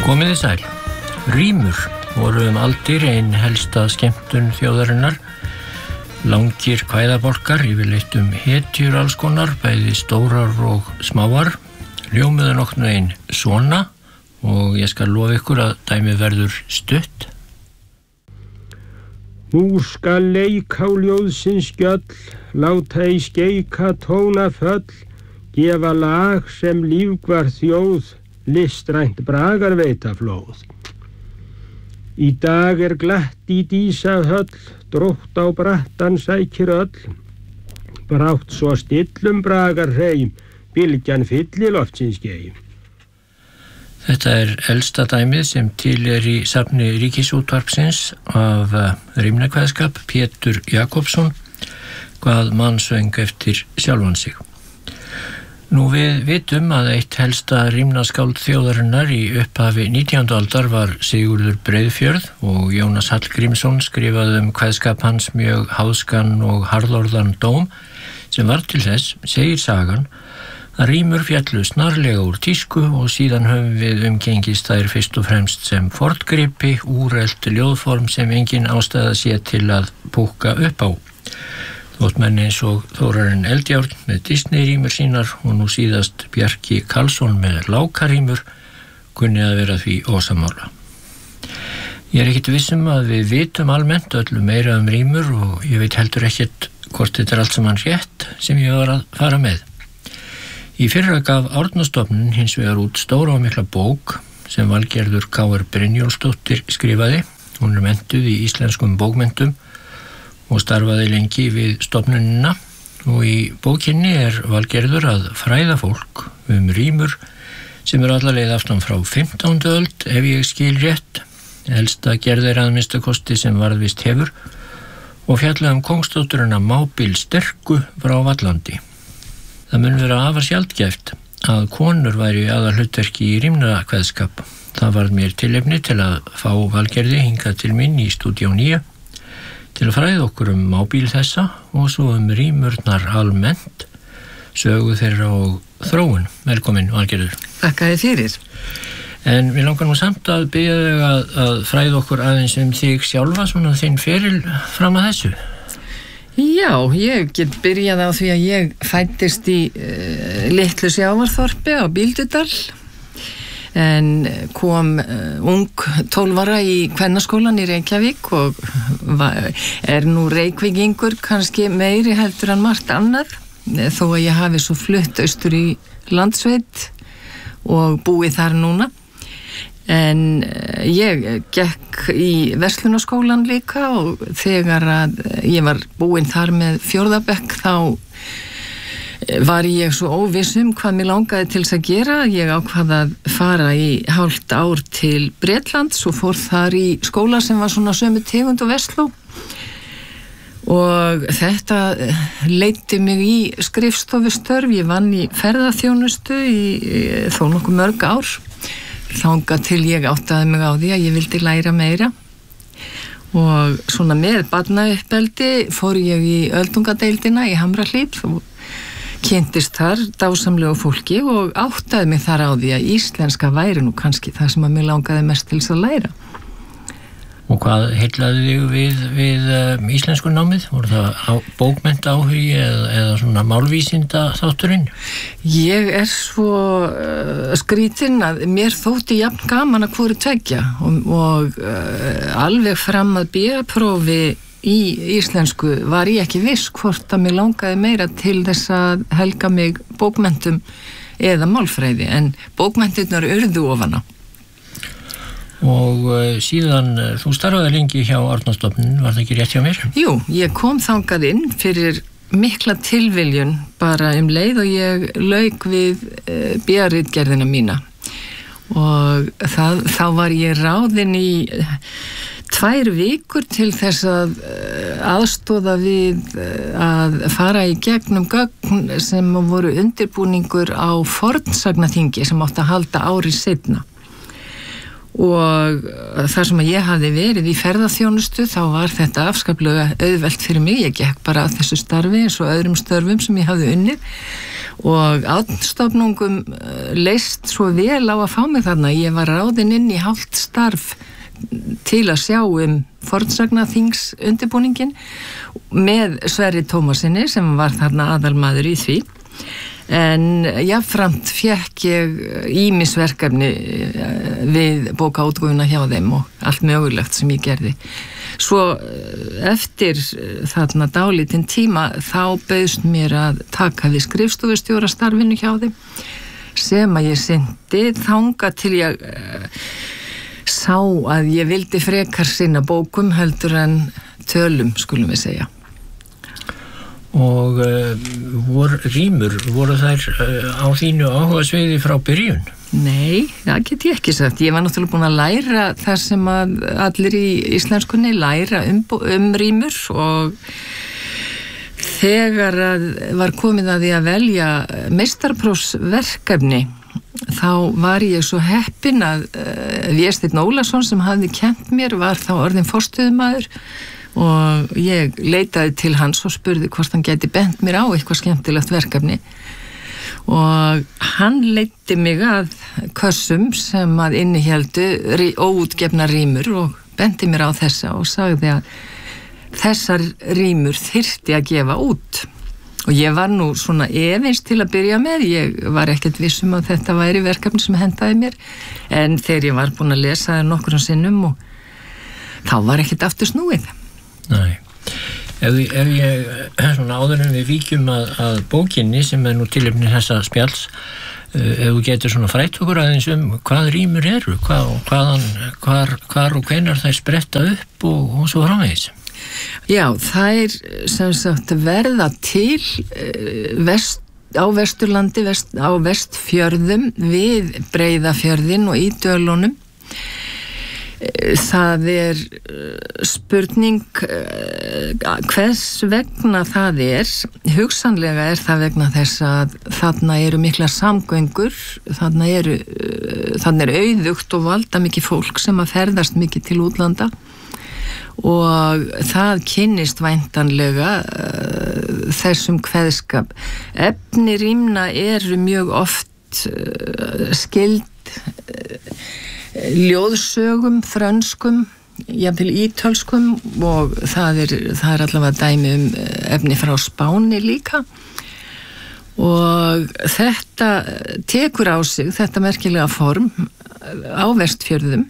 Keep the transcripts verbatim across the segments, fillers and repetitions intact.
Komiði sæl. Rímur voru um aldir ein helsta skemmtun þjóðarinnar. Langir kvæðabálkar, yfirleitt um hetjur alls konar, bæði stórar og smáar. Ljómuðu nokknu ein svona og ég skal lofa ykkur að dæmi verður stutt. Nú skal leik á ljóðsins gjöll, láta í skeika tóna föll, gefa lag sem lífgvar þjóð, listrænt bragar veita flóð. Í dag er glatt í dísa höll, drótt á brattan sækir öll, brátt svo stillum bragar hreim, bylgjan fylli loftsins geim. Þetta er elsta dæmið sem til er í safni Ríkisútvarpsins af rímnakvæðskap Pétur Jakobsson, hvað mann söng eftir sjálfan sig. Nú við vitum að eitt helsta rímnaskáld þjóðarinnar í upphafi nítjándu aldar var Sigurður Breiðfjörð og Jónas Hallgrímsson skrifaði um kvæðskap hans mjög háðskan og harðorðan dóm sem var til þess, segir sagan, að rímur fjallu snarlega úr tísku og síðan höfum við umgengist þær fyrst og fremst sem forngripi, úrelt ljóðform sem engin ástæða sé til að púkka upp á. Þótt menn eins og Þórarinn Eldjárn með Disney-rímur sínar og nú síðast Bjarki Karlsson með Lákarímur kunni að vera því ósammála. Ég er ekkert vissum að við vitum almennt öllu meira um rímur og ég veit heldur ekkert hvort þetta er allt saman rétt sem ég var að fara með. Í fyrra gaf Árnastofnun hins vegar út stóra og mikla bók sem Valgerður K R Brynjólfsdóttir skrifaði. Hún er menntuð í íslenskum bókmenntum og starfaði lengi við stofnunina og í bókinni er Valgerður að fræða fólk um rímur sem er alla leið aftan frá fimmtándu öld ef ég skil rétt, elsta gerðir að minnstakosti sem varðvist hefur og fjallaði um kóngsdótturina Mábil sterku frá Vallandi. Það mun vera afar sjaldgæft að konur væri aðal hlutverki í rímnakvæðskap. Það varð mér tilefni til að fá Valgerði hingað til mín í Stúdíó níu til að fræða okkur um Mábil þessa og svo um rímurnar almennt, sögu þeirra og þróun. Velkomin, Valgerður. Þakka þér fyrir. En við langar nú samt að biðja þig að, að fræða okkur aðeins um þig sjálfa, svona þinn feril fram að þessu. Já, ég get byrjað á því að ég fæddist í uh, litlu sjávarþorpi á Bíldudal en kom uh, ung tólf ára í kvennaskólan í Reykjavík og var, er nú reykvíkingur kannski meiri heldur en margt annað þó að ég hafi svo flutt austur í landsveit og búið þar núna. En ég gekk í verslunarskólan líka og þegar að ég var búin þar með fjórða bekk þá var ég svo óviss um hvað mér langaði til þess að gera. Ég ákvað að fara í hálft ár til Bretlands og fór þar í skóla sem var svona sömu tegund og Vestló og þetta leiddi mig í skrifstofustörf. Ég vann í ferðaþjónustu í, í þó nokkuð mörg ár. Þangað til ég áttaði mig á því að ég vildi læra meira og svona með barnauppeldi fór ég í öldungadeildina í Hamrahlíð og kynntist þar dásamlegu fólki og áttaði mig þar á því að íslenska væri nú kannski það sem að mig langaði mest til þess að læra. Og hvað heillaði þig við, við um, íslensku námið? Voru það á, bókmennta áhugi eða, eða svona málvísinda þátturinn? Ég er svo uh, skrítinn að mér þótti jafn gaman að hvoru tveggja og, og uh, alveg fram að B A-prófi í íslensku var ég ekki viss hvort að mig langaði meira til þess að helga mig bókmentum eða málfræði en bókmentirnar urðu ofan á. Og uh, síðan, uh, þú starfaði lengi hjá Árnastofnun, var það ekki rétt hjá mér? Jú, ég kom þangað inn fyrir mikla tilviljun bara um leið og ég lauk við uh, B A-ritgerðina mína og það, þá var ég ráðin í uh, tvær vikur til þess að uh, aðstoða við uh, að fara í gegnum gögn sem voru undirbúningur á fornsagnaþingi sem átti að halda ári seinna. og þar sem að ég hafði verið í ferðaþjónustu þá var þetta afskaplega auðvelt fyrir mig, ég gekk bara að þessu starfi eins og öðrum störfum sem ég hafði unnið og Árnastofnungum leist svo vel á að fá mig þarna, ég var ráðin inn í hálft starf til að sjá um fornsagnaþings undirbúningin með Sverri Tómasinni sem var þarna aðalmaður í því en jafnframt fekk ég ýmis verkefni við bókaútgáfuna hjá þeim og allt mögulegt sem ég gerði svo eftir þarna dálítinn tíma þá bauðst mér að taka við skrifstofustjóra starfinu hjá þeim sem að ég sinnti þanga til ég sá að ég vildi frekar sinna bókum heldur en tölum, skulum við segja. Og uh, voru rímur, voru þær uh, á þínu áhugasviði frá byrjun? Nei, það get ég ekki sagt. Ég var náttúrulega búin að læra það sem að allir í íslenskunni læra um, um rímur og þegar að var komið að því að velja meistaraprófsverkefni þá var ég svo heppin að uh, Vésteinn Ólason sem hafði kennt mér var þá orðinn forstöðumaður og ég leitaði til hans og spurði hvort hann gæti bent mér á eitthvað skemmtilegt verkefni og hann leiddi mig að kössum sem að innihéldu óútgefna rímur og benti mér á þessa og sagði að þessar rímur þyrfti að gefa út og ég var nú svona efins til að byrja með, ég var ekkert viss um að þetta væri verkefni sem hendaði mér en þegar ég var búin að lesa það nokkrum sinnum og þá var ekkert aftur snúið. Nei, ef, ef ég svona áður en við víkjum að, að bókinni sem er nú tilefni þessa spjalls ef þú getur svona frætt okkur aðeins um hvað rímur eru, hvað, hvaðan, hvar, hvar og hvenar þær spretta upp og, og svo framvegis. Já, það er sem sagt verða til vest, á Vesturlandi, vest, á Vestfjörðum við Breiðafjörðin og í Dölunum. Það er spurning hvers vegna það er. Hugsanlega er það vegna þess að þarna eru mikla samgöngur, þarna eru, þarna er auðugt og valda mikið fólk sem að ferðast mikið til útlanda og það kynnist væntanlega uh, þessum kveðskap. Efni rímna eru mjög oft uh, skild uh, ljóðsögum, frönskum, jafnvel ítölskum og það er, það er allavega dæmi um efni frá Spáni líka og þetta tekur á sig þetta merkilega form á Vestfjörðum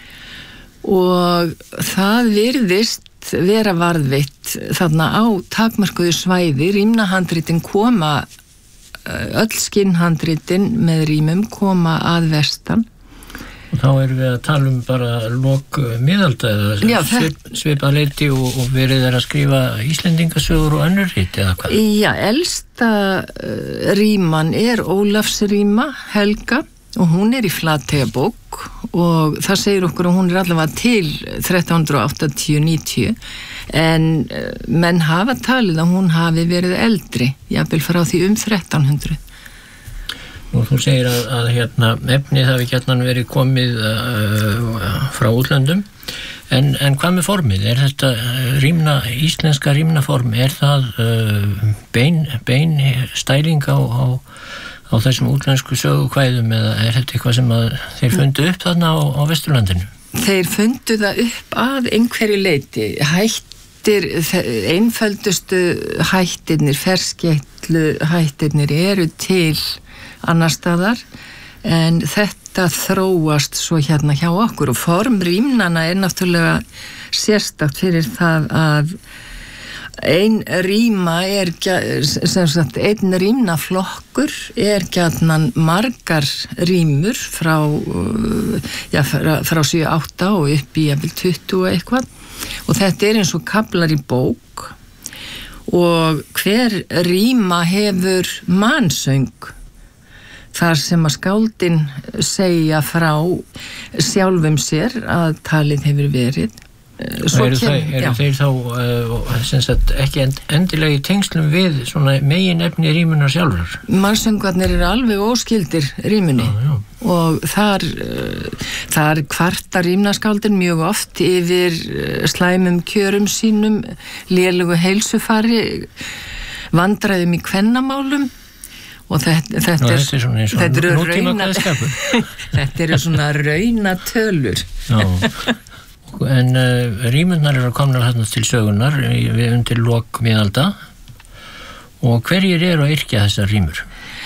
og það virðist vera varðveitt þarna á takmarkuðu svæði, rímnahandritin koma, öll skinnhandritin með rímum koma að vestan. Og þá erum við að tala um bara lok miðalda eða svip, svipað leyti og, og verið er að skrifa Íslendingasögur og önnur rit eða hvað? Já, elsta ríman er Ólafsríma Helga og hún er í Flateyjarbók og það segir okkur að hún er allavega til þrettán áttatíu til níutíu en menn hafa talið að hún hafi verið eldri, jafnvel frá því um þrettán hundruð. Og þú segir að, að hérna, efnið hafi gjarnan verið komið uh, frá útlöndum en, en hvað með formið? Er þetta rímna, íslenska rímnaform, er það uh, bein, bein stæling á, á á þessum útlensku sögukvæðum eða er þetta eitthvað sem að þeir fundu upp þarna á, á Vesturlandinu? Þeir fundu það upp að einhverju leyti. Hættir, einföldustu hættirnir, ferskeytlu hættirnir eru til annar staðar en þetta þróast svo hérna hjá okkur og form rímnana er náttúrulega sérstakt fyrir það að ein ríma er sem sagt, einn rímnaflokkur er gjarnan margar rímur frá já, frá, frá sjö átta og upp í jafnvel tuttugu eitthvað og þetta er eins og kaflar í bók og hver ríma hefur mansöng þar sem að skáldin segja frá sjálfum sér að talið hefur verið Svo eru, kem, þeir, eru þeir þá uh, sagt, ekki end, endilega í tengslum við svona megin efni rímunar sjálfur? Mannsöngvarnir eru alveg óskyldir rímunni já, já. Og þar, uh, þar kvartar rímnaskáldin mjög oft yfir uh, slæmum kjörum sínum, lélegu heilsufari, vandræðum í kvennamálum og þetta, þetta, Ná, þetta er svona eins og nútíma kveðskapur. Þetta eru svona raunatölur. Já. En uh, rímurnar eru komnar hérna til sögunar við undir lok miðalda og hverjir eru að yrkja þessar rímur?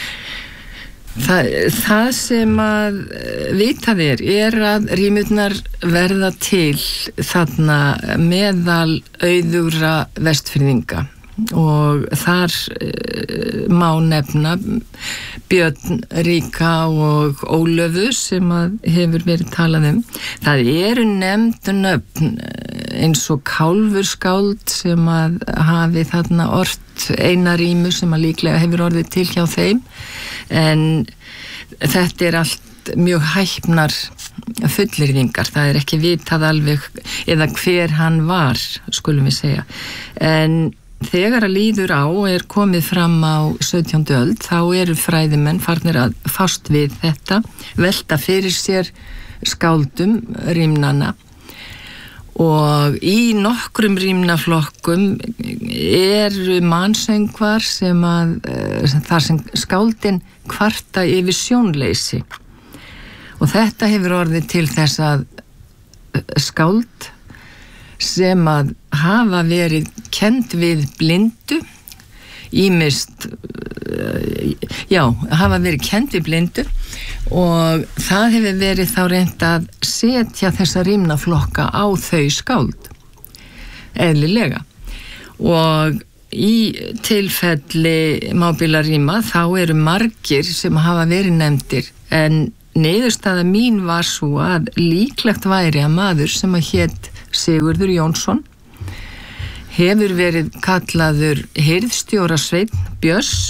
Það, það sem að vitað er, er að rímurnar verða til þarna meðal auðugra vestfirðinga og þar uh, má nefna Björn Ríka og Ólöfu sem að hefur verið talað um. Það eru nefnd nöfn eins og Kálfurskáld sem að hafi þarna ort eina rímu sem að líklega hefur orðið til hjá þeim en þetta er allt mjög hæpnar fullyrðingar, það er ekki vitað alveg eða hver hann var, skulum við segja. En þegar að líður á er komið fram á sautjándu öld þá eru fræðimenn farnir að fást við þetta, velta fyrir sér skáldum rímnana og í nokkrum rímnaflokkum eru mannsöngvar sem að þar sem skáldin kvarta yfir sjónleysi og þetta hefur orðið til þess að skáld sem að hafa verið kennd við blindu ýmist já, hafa verið kennd við blindu og það hefur verið þá reynt að setja þessa rímnaflokka á þau skáld eðlilega og í tilfelli mábíla ríma þá eru margir sem hafa verið nefndir en niðurstaða mín var svo að líklegt væri að maður sem að hét Sigurður Jónsson hefur verið kallaður hirðstjóra Sveinn Björns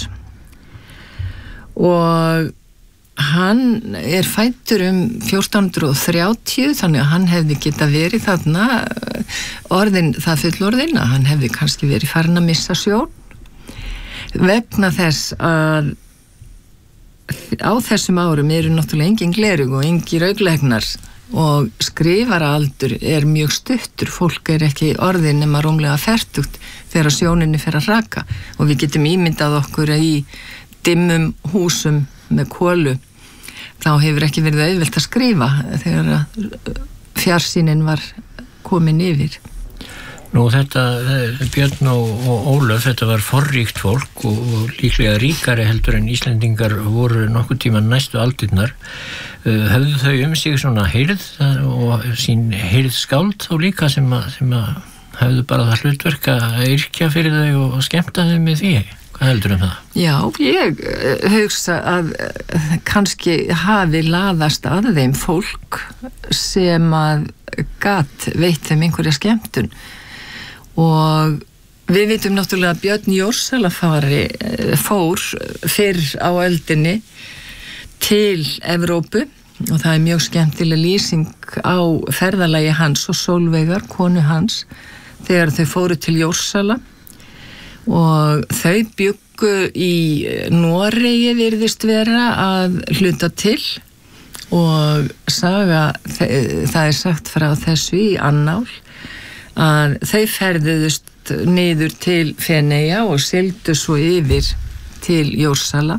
og hann er fæddur um fjórtán hundruð og þrjátíu þannig að hann hefði geta verið þarna orðin það fullorðin að hann hefði kannski verið farin að missa sjón vegna þess að á þessum árum eru náttúrulega engin glerug og engin auglegnar og skrifaraaldur er mjög stuttur, fólk er ekki orðin nema rúmlega fertugt þegar sjóninni fer að raka og við getum ímyndað okkur í dimmum húsum með kolu þá hefur ekki verið auðvelt að skrifa þegar fjarsýnin var komin yfir. Nú þetta, Björn og, og Ólöf, þetta var forríkt fólk og, og líklega ríkari heldur en Íslendingar voru nokkuð tíma næstu aldirnar. Höfðu þau um sig svona heyrð og sín heyrð skáld og líka sem að, sem að höfðu bara það hlutverk að yrkja fyrir þau og, og skemmta þau með því? Hvað heldur um það? Já, ég hugsa að kannski hafi laðast að þeim fólk sem að gat veitt þeim einhverja skemmtun og við vitum náttúrulega að Björn Jórsælafari fór fyrr á öldinni til Evrópu og það er mjög skemmtileg lýsing á ferðalagi hans og Sólveigar, konu hans, þegar þau fóru til Jórsæla og þau bjuggu í Noregi virðist vera að hluta til og saga, það er sagt frá þessu í Annál að þau ferðuðust niður til Feneyja og sigldu svo yfir til Jórsæla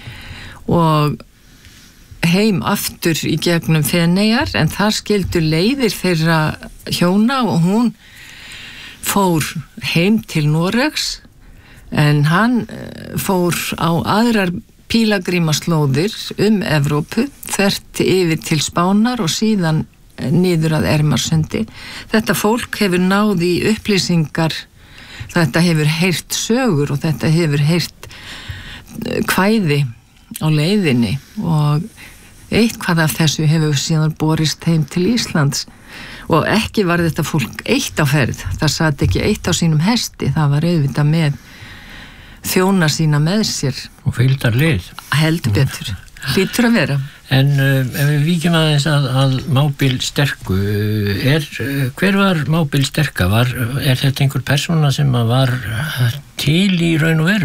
og heim aftur í gegnum Feneyjar en þar skildu leiðir þeirra hjóna og hún fór heim til Noregs en hann fór á aðrar pílagrímaslóðir um Evrópu þvert yfir til Spánar og síðan niður að Ermarsundi. Þetta fólk hefur náð í upplýsingar, þetta hefur heyrt sögur og þetta hefur heyrt kvæði á leiðinni og eitthvað af þessu hefur síðan borist heim til Íslands og ekki var þetta fólk eitt á ferð, það sat ekki eitt á sínum hesti, það var auðvitað með þjóna sína með sér og fylgdar lið heldur betur, hlýtur að vera. En uh, ef við víkjum aðeins að, að Mábil Sterku, er, hver var Mábil Sterka? Var, er þetta einhver persóna sem var til í raun og veru?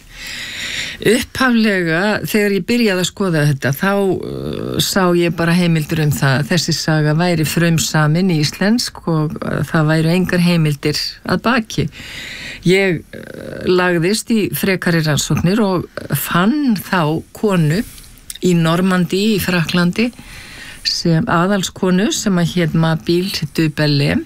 Upphaflega, þegar ég byrjaði að skoða þetta, þá uh, sá ég bara heimildir um það. Þessi saga væri frumsamin í íslensk og uh, það væru engar heimildir að baki. Ég uh, lagðist í frekari rannsóknir og fann þá konu í Normandí í Frakklandi, sem aðalskonu sem að hét Mabile du Bellay,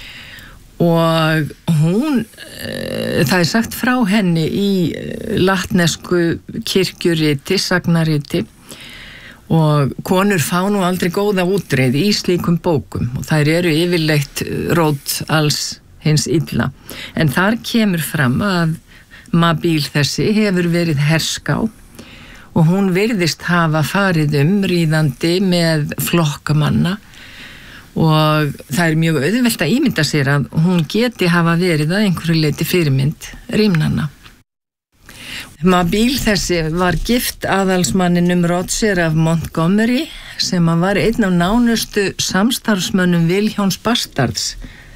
og hún, það er sagt frá henni í latnesku kirkjuriti, sagnariti, og konur fá nú aldrei góða útreið í slíkum bókum og þær eru yfirleitt rót alls hins illa. En þar kemur fram að Mabile þessi hefur verið herská og hún virðist hafa farið um ríðandi með flokkamanna, og það er mjög auðvelt að ímynda sér að hún geti hafa verið að einhverju leyti fyrirmynd rímnanna. Mabile þessi var gift aðalsmanninum Roger af Montgomery, sem var einn af nánustu samstarfsmönnum Vilhjálms bastards,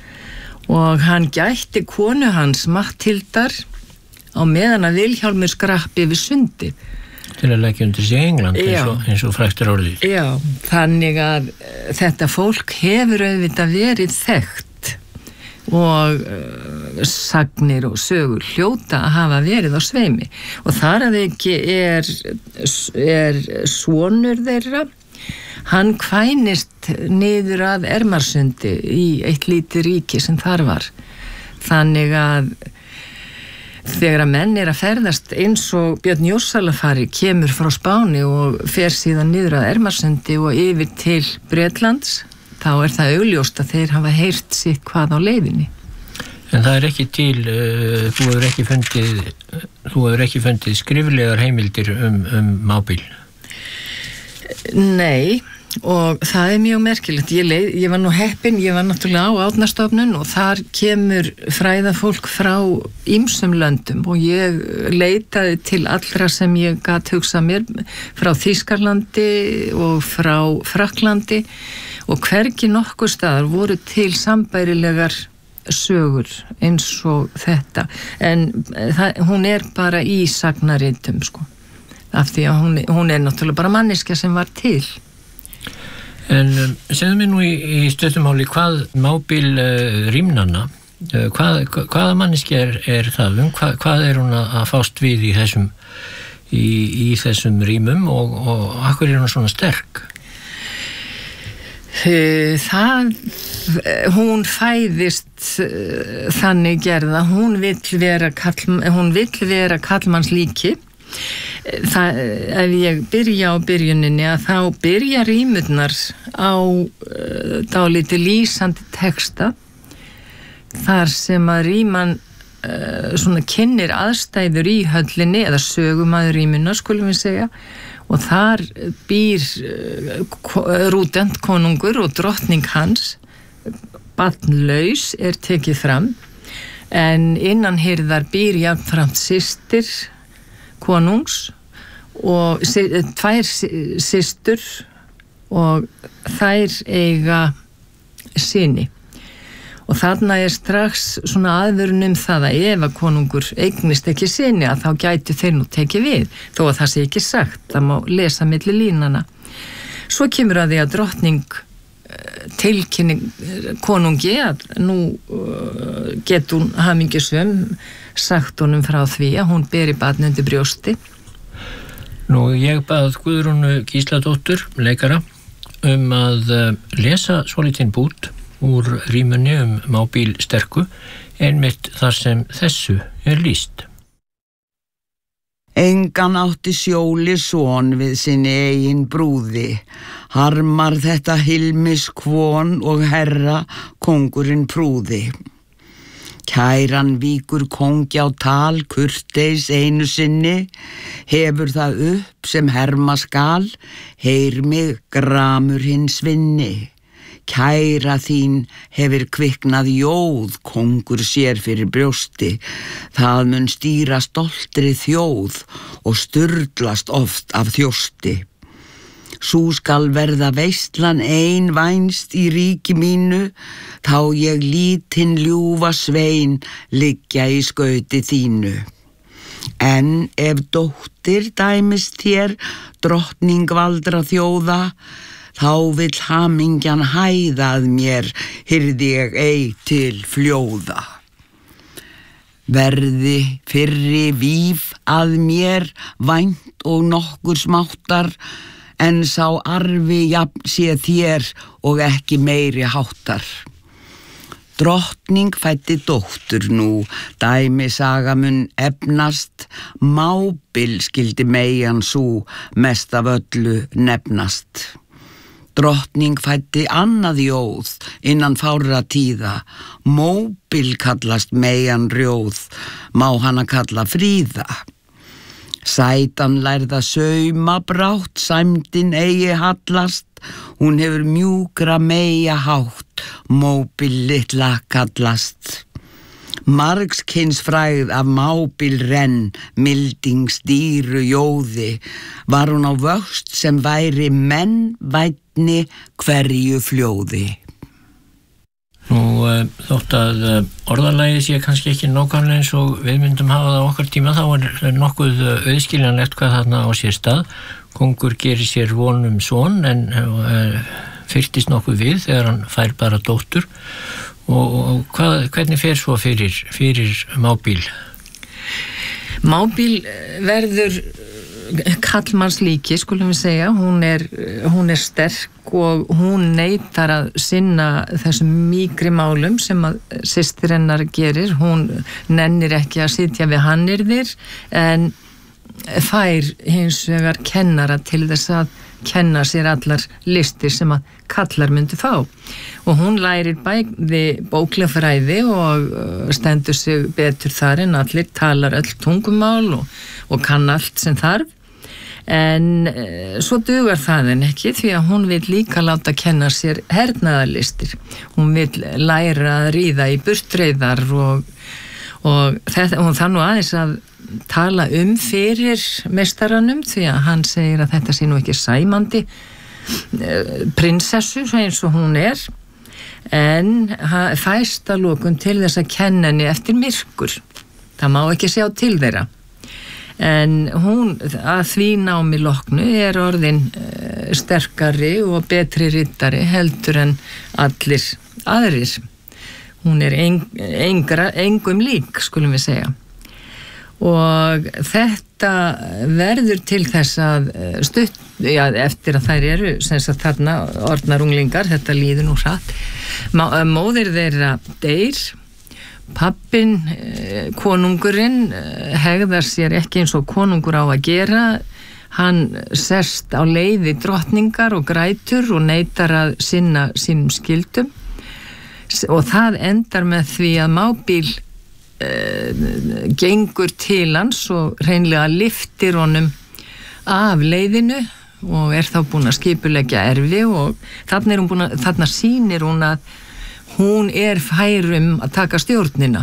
og hann gætti konu hans Matthildar á meðan að Vilhjálmur skrappi við sundi. Til að leggja undir sig England, eins og, eins og fræktur orðið. Já, þannig að þetta fólk hefur auðvitað verið þekkt og uh, sagnir og sögur hljóta að hafa verið á sveimi, og þar að ekki er, er sonur þeirra, hann kvænist niður að Ermarsundi í eitt lítið ríki sem þar var. Þannig að þegar að menn er að ferðast eins og Björn Jórsalafari kemur frá Spáni og fer síðan niður að Ermarsundi og yfir til Bretlands, þá er það augljóst að þeir hafa heyrt sitt hvað á leiðinni. En það er ekki til, uh, þú hefur ekki fundið, þú hefur ekki fundið skriflegar heimildir um, um Mabile? Nei, og það er mjög merkilegt. Ég, leið, ég var nú heppin, ég var náttúrulega á Árnastofnun og þar kemur fræðafólk frá ýmsum löndum og ég leitaði til allra sem ég gat hugsað mér, frá Þýskalandi og frá Frakklandi, og hvergi nokkur staðar voru til sambærilegar sögur eins og þetta, en það, hún er bara í sagnaritum, sko, af því að hún, hún er náttúrulega bara manneskja sem var til. En um, segðu mér nú í, í stöðumáli hvað Mabile uh, rímnanna, uh, hvað, hvaða manneskja er, er það, um hvað, hvað er hún að fást við í þessum, í, í þessum rímum, og, og akkur er hún svona sterk? Það, hún fæðist þannig gerða, hún vill vera, kall, hún vill vera kallmanns líki. Það, ef ég byrja á byrjuninni, að þá byrja rímurnar á uh, dálítið lýsandi texta þar sem að ríman uh, svona kynnir aðstæður í höllinni, eða sögumaður rímuna skulum við segja, og þar býr uh, Rúdent konungur og drottning hans, barnlaus er tekið fram, en innan hirðar býr jafnframt systir konungs og tvær systur, og þær eiga syni, og þarna er strax svona aðvörun um það að ef að konungur eignist ekki syni, að þá gætu þeir nú tekið við, þó að það sé ekki sagt, það má lesa milli línana. Svo kemur að því að drottning tilkynni konungi að nú uh, get hún hamingjusum sagt honum frá því að hún beri barn undir brjósti. Nú, ég bað Guðrúnu Gísladóttur, leikara, um að uh, lesa svolítinn bút úr rímunni um Mabile Sterku, einmitt þar sem þessu er lýst. Engan átti sjóli son við sinni eigin brúði, harmar þetta hilmis kvon og herra kóngurinn prúði. Kæran víkur kóngi á tal kurteis einu sinni, hefur það upp sem herma skal, heyr mig gramur hins vinni. Kæra þín hefur kviknað jóð, kóngur sér fyrir brjósti, það mun stýra stoltri þjóð og sturlast oft af þjósti. Sú skal verða veistlan ein vænst í ríki mínu, þá ég lítinn ljúfa svein liggja í skauti þínu. En ef dóttir dæmist þér, drottning valdra þjóða, þá vill hamingjan hæðað mér, hirði ég ei til fljóða. Verði fyrri víf að mér, vænt og nokkur smáttar, en sá arfi jafn sé þér og ekki meiri háttar. Drottning fæddi dóttur nú, dæmi saga mun efnast, mábil skildi meian sú, mest af öllu nefnast. Drottning fæddi annað jóð innan fárra tíða, móbil kallast meian rjóð, má hana kalla fríða. Sætan lærða sauma brátt, sæmdin eigi hallast, hún hefur mjúkra meia hátt, móbil litla kallast. Margs kyns frægð af mábil renn, mildings dýru jóði, var hún á vöxt sem væri menn vænni hverju fljóði. Nú þótt að orðalagið sé kannski ekki nákvæmlega eins og við myndum hafa það á okkar tíma, þá er nokkuð auðskiljanlegt hvað þarna á sér stað. Kongur gerir sér von um son en fyrtist nokkuð við þegar hann fær bara dóttur. Og, og hvað, hvernig fer svo fyrir, fyrir mábil? Mábil verður kallmanns líki, skulum við segja. Hún er, hún er sterk og hún neitar að sinna þessum mýkri málum sem að systir hennar gerir. Hún nennir ekki að sitja við hannyrðir en fær hins vegar kennara til þess að kenna sér allar listir sem að kallar myndi fá. Og hún lærir bæði bóklafræði og stendur sig betur þar en allir, talar öll tungumál og, og kann allt sem þarf. En e, svo dugar það en ekki því að hún vil líka láta kenna sér hernaðarlistir. Hún vil læra að ríða í burtreiðar og, og þetta, hún þarf nú aðeins að tala um fyrir meistaranum því að hann segir að þetta sé nú ekki sæmandi prinsessu eins og hún er, en fæst að lokum til þess að kenna henni eftir myrkur. Það má ekki sjá til þeirra. En hún að því námi loknu er orðin sterkari og betri riddari heldur en allir aðrir. Hún er eng, engra, engum lík, skulum við segja. Og þetta verður til þess að stutt, já, eftir að þær eru sem sagt þarna orðnar unglingar, þetta líður nú hratt, móðir þeirra deyr, pappin, konungurinn hegðar sér ekki eins og konungur á að gera, hann sest á leiði drottningar og grætur og neitar að sinna sínum skildum og það endar með því að mábil Uh, gengur til hans og hreinlega lyftir honum af leiðinu og er þá búin að skipuleggja erfi og þarna, er hún búin að, þarna sýnir hún að hún er færum að taka stjórnina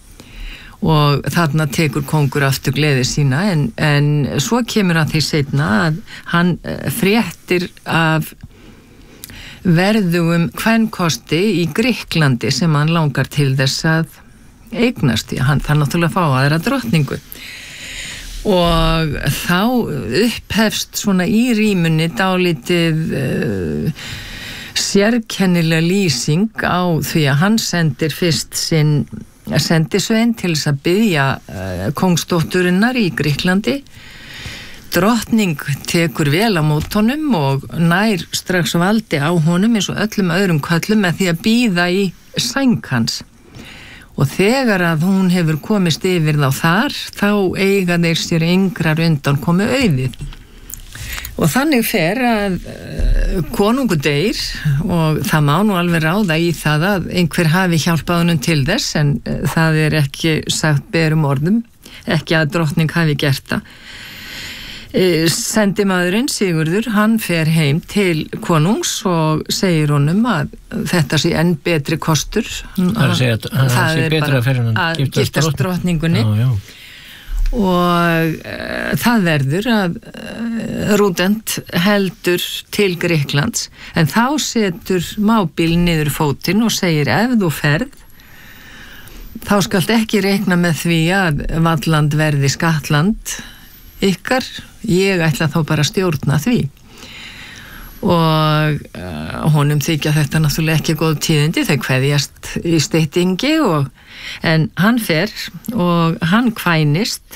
og þarna tekur kongur aftur gleði sína en, en svo kemur að því seinna að hann fréttir af verðugum kvenkosti í Grikklandi sem hann langar til þess að eignast, því að hann þarf náttúrulega að fá aðra drottningu og þá upphefst svona í rímunni dálítið uh, sérkennilega lýsing á því að hann sendir fyrst sinn sendisvein til þess að biðja uh, kongsdótturinnar í Grikklandi. Drottning tekur vel á mót honum og nær strax valdi á honum eins og öllum öðrum köllum með því að bíða í sæng hans. Og þegar að hún hefur komist yfir þá þar, þá eiga þeir sér yngrar undan komu auðið. Og þannig fer að uh, konungur deyr og það má nú alveg ráða í það að einhver hafi hjálpað honum til þess en uh, það er ekki sagt berum orðum, ekki að drottning hafi gert það. Uh, sendimaðurinn Sigurður, hann fer heim til konungs og segir honum að þetta sé enn betri kostur. Það er að segja að það sé betra fyrir hann að giftast drottningunni. Já, já. og uh, það verður að uh, Rúdent heldur til Grikklands, en þá setur Mábil niður fótinn og segir ef þú ferð þá skalt ekki reikna með því að Valland verði skattland ykkar, ég ætla þá bara að stjórna því. Og uh, honum þykja þetta náttúrulega ekki góð tíðindi, þau kveðjast í styttingi, og, en hann fer og hann kvænist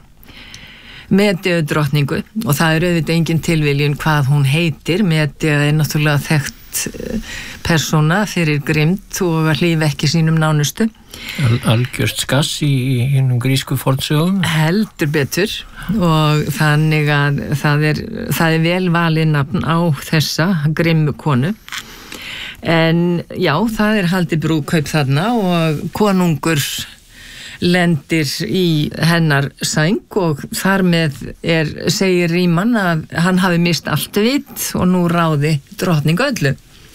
Medeu drottningu, og það er auðvitað engin tilviljun hvað hún heitir. Medea er náttúrulega þekkt persóna fyrir grimmd og að hlífa ekki sínum nánustu. Al algjört skass í hinnum grísku fornsögum. Heldur betur, og þannig að það er, það er vel valið nafn á þessa grimmu konu. En já, það er haldið brúðkaup þarna og konungur lendir í hennar sæng, og þar með er, segir Ríman að hann hafi mist allt vit og nú ráði drottning öllu.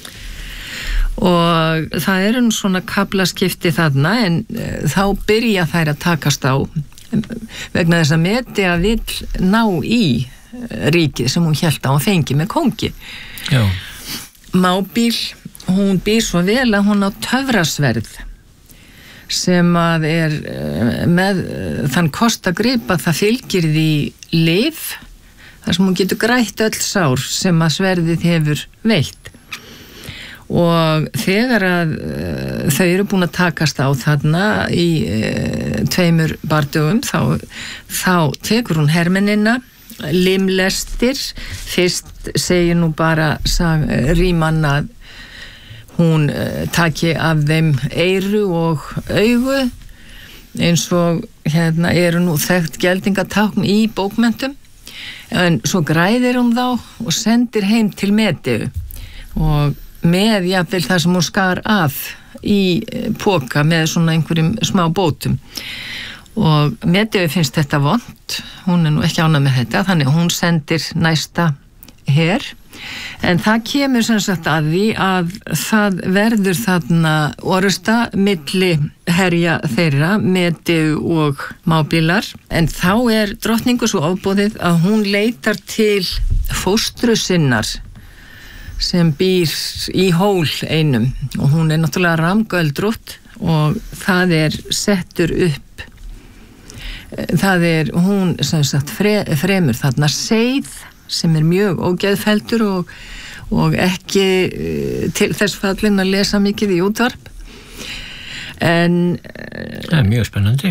Og það eru svona kaflaskipti þarna, en uh, þá byrja þær að takast á vegna þess að Medea vill ná í ríkið sem hún hélt á að fengi með kongi. Já. Mábil, hún býr svo vel að hún á töfrasverð sem að er með þann kost að gripa, það fylgir því lyf þar sem hún getur grætt öll sár sem að sverðið hefur veitt. Og þegar að uh, þau eru búin að takast á þarna í uh, tveimur bardögum, þá, þá tekur hún hermennina, limlestir. Fyrst segir nú bara sag, Ríman að hún uh, taki af þeim eyru og augu, eins og hérna eru nú þekkt geldingatákn í bókmenntum, en svo græðir hún þá og sendir heim til Medeu, og með jafnvel það sem hún skar af í poka með svona einhverjum smá bótum. Og Medeu finnst þetta vont, hún er nú ekki ánægð með þetta, þannig hún sendir næsta her, en það kemur sem sagt að því að það verður þarna orusta milli herja þeirra, Medeu og Mábilar, en þá er drottningu svo ofboðið að hún leitar til fóstru sinnar sem býr í hól einum, og hún er náttúrulega ramgöldrótt, og það er settur upp, það er hún sem sagt fre, fremur þarna seið sem er mjög ógeðfeldur og, og ekki til þess fallin að lesa mikið í útvarp, en það er mjög spennandi.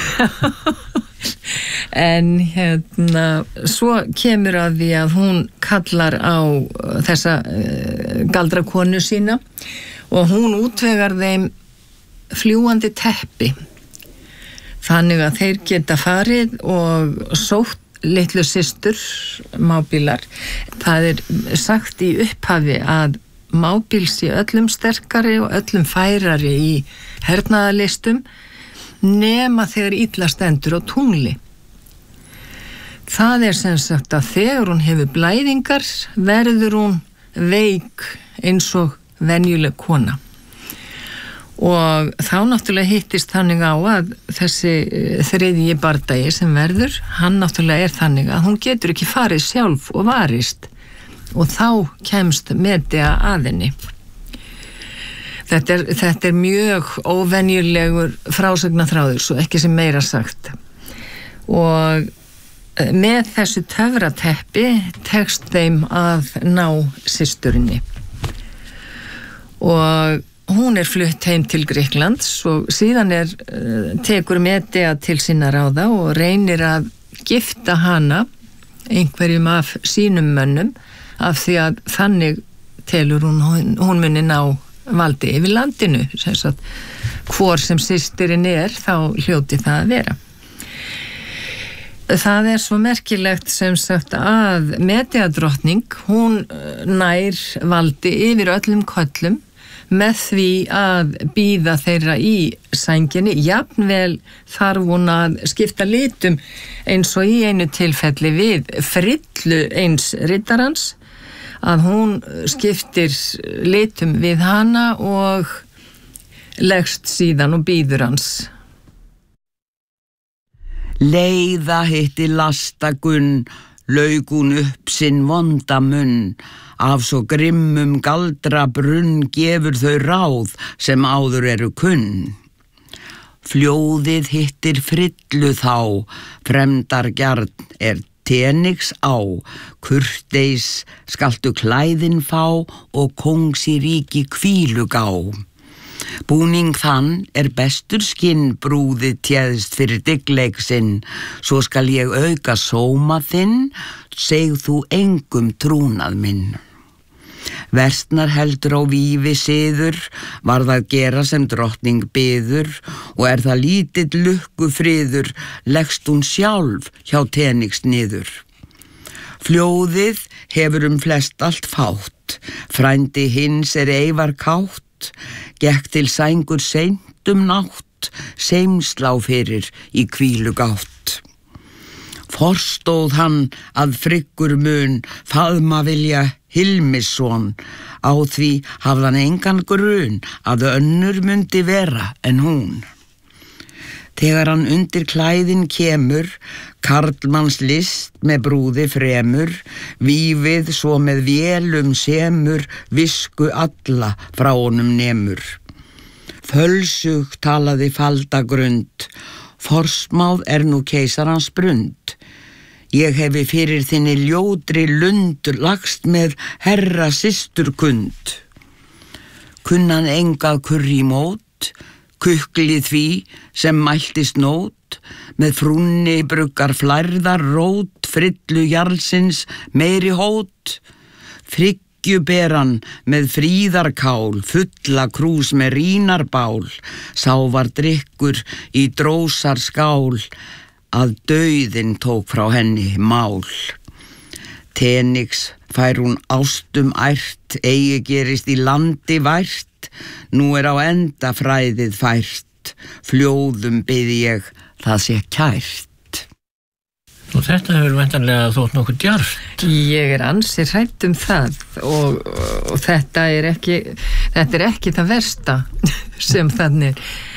En hérna svo kemur að því að hún kallar á þessa uh, galdrakonu sína, og hún útvegar þeim fljúandi teppi, þannig að þeir geta farið og sótt litlu systur Mábilar. Það er sagt í upphafi að Mábil sé öllum sterkari og öllum færari í hernaðarlistum nema þegar illa stendur á tungli. Það er sem sagt að þegar hún hefur blæðingar verður hún veik eins og venjuleg kona. Og þá náttúrulega hittist þannig á að þessi þriðji bardagi sem verður, hann náttúrulega er þannig að hún getur ekki farið sjálf og varist, og þá kemst Medea að henni. Þetta er, þetta er mjög óvenjulegur frásagnaþráður, svo ekki sem meira sagt. Og með þessu töfrateppi tekst þeim að ná systurinni. Og hún er flutt heim til Grikklands, og síðan er, tekur Medea til sinna ráða og reynir að gifta hana einhverjum af sínum mönnum, af því að þannig telur hún, hún muni ná valdi yfir landinu, sem sagt, hvor sem systirinn er, þá hljóti það að vera. Það er svo merkilegt sem sagt að Medea drottning, hún nær valdi yfir öllum köllum með því að bíða þeirra í sænginni, jafnvel þarf hún að skipta litum eins og í einu tilfelli við Frillu eins riddarans, að hún skiptir litum við hana og leggst síðan og bíður hans. Leiða hitti lastagunn, lauk hún upp sinn vonda munn, af svo grimmum galdra brunn gefur þau ráð sem áður eru kunn. Fljóðið hittir frillu þá, fremdargjarn er Teniks á, kurteis skaltu klæðin fá og kongs í ríki hvílu gá. Búning þann er bestur skinn brúðið tjeðst fyrir dyggleik sinn, svo skal ég auka sóma þinn, seg þú engum trúnað minn. Versnar heldur á vífi siður, var það gera sem drottning biður, og er það lítill lukku friður, leggst hún sjálf hjá Teniks niður. Fljóðið hefur um flest allt fátt, frændi hins er eifar kátt, gekk til sængur seint um nátt, seimslá fyrir í hvílu gátt. Forstóð hann að fryggur mun, faðma vilja Hilmisson, á því hafði hann engan grun að önnur mundi vera en hún. Þegar hann undir klæðin kemur, karlmanns list með brúði fremur, vífið svo með vélum semur, visku alla frá honum nemur. Fölsug talaði faldagrund, forsmáð er nú keisarans brund. Ég hefi fyrir þinni ljótri lund lagst með herra systur kund. Kunnan engað kurri mót, kuklið því sem mæltist nót, með frúnni bruggar flærðar rót, frillu jarlsins meiri hót. Fryggjuberan með fríðarkál, fulla krús með rínarbál, sá var drykkur í drósar skál, að dauðinn tók frá henni mál. Teniks fær hún ástum ært, eigi gerist í landi vært, nú er á enda fræðið fært, fljóðum bið ég það sé kært. Og þetta hefur væntanlega þótt nokkuð djarft. Ég er ansi hrædd um það og, og þetta er ekki, þetta er ekki það versta sem þannig